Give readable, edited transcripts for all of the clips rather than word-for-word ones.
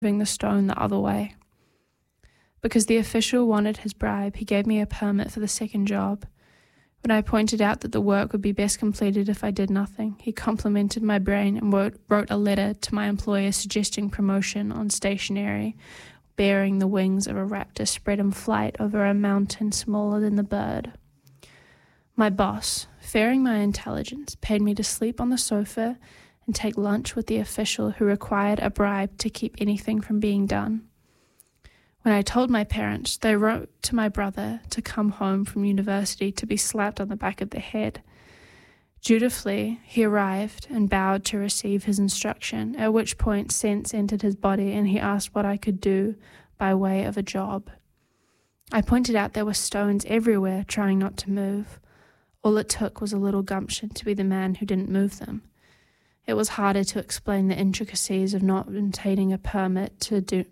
moving the stone the other way. Because the official wanted his bribe, he gave me a permit for the second job. When I pointed out that the work would be best completed if I did nothing, he complimented my brain and wrote a letter to my employer suggesting promotion on stationery, bearing the wings of a raptor spread in flight over a mountain smaller than the bird. My boss, fearing my intelligence, paid me to sleep on the sofa and take lunch with the official who required a bribe to keep anything from being done. When I told my parents, they wrote to my brother to come home from university to be slapped on the back of the head. Dutifully, he arrived and bowed to receive his instruction, at which point sense entered his body and he asked what I could do by way of a job. I pointed out there were stones everywhere, trying not to move. All it took was a little gumption to be the man who didn't move them. It was harder to explain the intricacies of not obtaining a permit to do...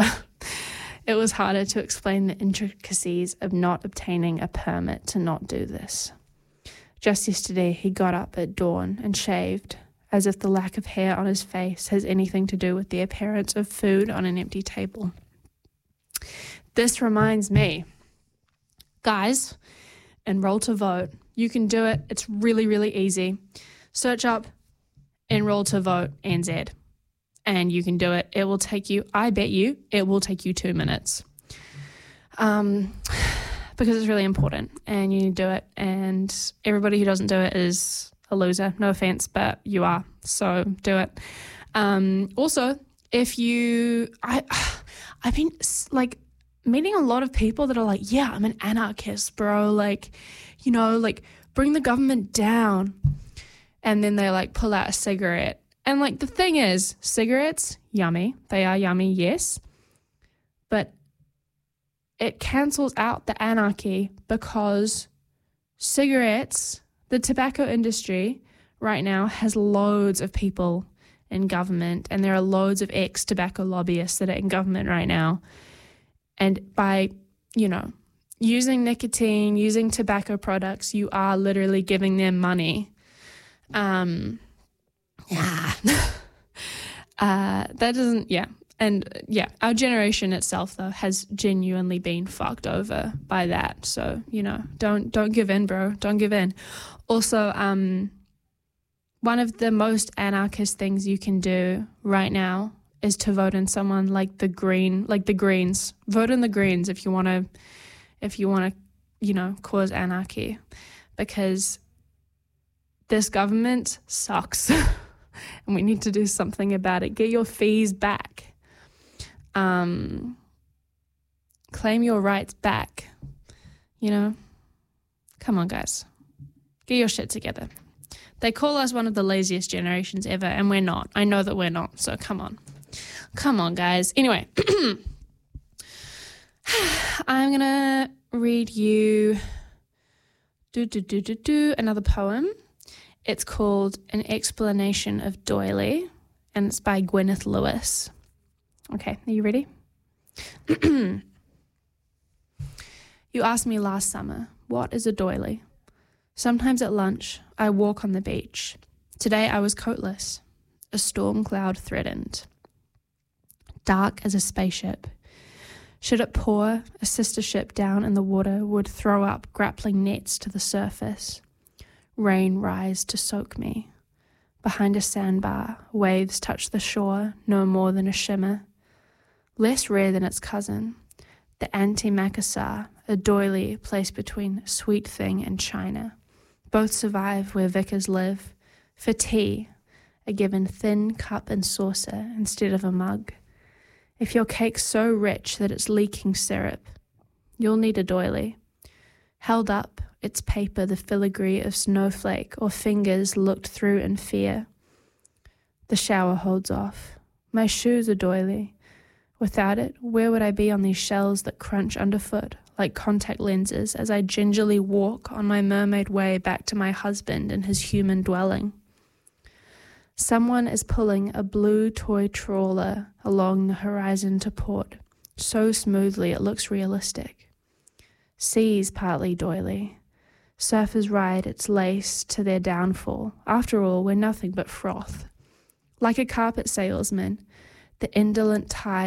It was harder to explain the intricacies of not obtaining a permit to not do this. Just yesterday, he got up at dawn and shaved, as if the lack of hair on his face has anything to do with the appearance of food on an empty table. This reminds me, guys, enroll to vote. You can do it. It's really, really easy. Search up enroll to vote NZ. And you can do it. It will take you, I bet you, it will take you 2 minutes. Because it's really important and you need to do it. And everybody who doesn't do it is a loser. No offense, but you are. So do it. Also, if you, I've been like meeting a lot of people that are like, yeah, I'm an anarchist, bro. Like, you know, like bring the government down. And then they like pull out a cigarette. And like the thing is, cigarettes, yummy. They are yummy, yes. But it cancels out the anarchy because cigarettes, the tobacco industry right now has loads of people in government, and there are loads of ex-tobacco lobbyists that are in government right now. And by, you know, using nicotine, using tobacco products, you are literally giving them money. That doesn't, yeah. And yeah, our generation itself though has genuinely been fucked over by that. So, you know, don't give in, bro. Don't give in. Also, one of the most anarchist things you can do right now is to vote in someone like the Greens. Vote in the Greens if you want to, you know, cause anarchy, because this government sucks. And we need to do something about it. Get your fees back. Claim your rights back. You know? Come on, guys. Get your shit together. They call us one of the laziest generations ever, and we're not. I know that we're not, so come on. Come on, guys. Anyway. I'm going to read you another poem. It's called An Explanation of Doily, and it's by Gwyneth Lewis. Okay, are you ready? You asked me last summer, what is a doily? Sometimes at lunch, I walk on the beach. Today I was coatless. A storm cloud threatened. Dark as a spaceship. Should it pour, a sister ship down in the water would throw up grappling nets to the surface. Rain rise to soak me. Behind a sandbar, waves touch the shore, no more than a shimmer. Less rare than its cousin, the antimacassar, a doily placed between Sweet Thing and China. Both survive where vicars live. For tea, a given thin cup and saucer instead of a mug. If your cake's so rich that it's leaking syrup, you'll need a doily. Held up, its paper the filigree of snowflake or fingers looked through in fear. The shower holds off. My shoes are doily. Without it, where would I be on these shells that crunch underfoot like contact lenses as I gingerly walk on my mermaid way back to my husband and his human dwelling? Someone is pulling a blue toy trawler along the horizon to port, so smoothly it looks realistic. Seas partly doily. Surfers ride its lace to their downfall. After all, we're nothing but froth. Like a carpet salesman, The indolent tide